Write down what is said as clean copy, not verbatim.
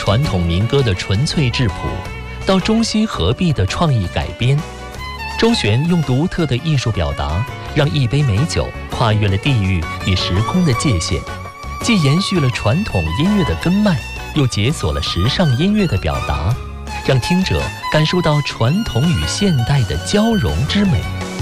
传统民歌的纯粹质朴，到中西合璧的创意改编，周璇用独特的艺术表达，让一杯美酒跨越了地域与时空的界限，既延续了传统音乐的根脉，又解锁了时尚音乐的表达，让听者感受到传统与现代的交融之美。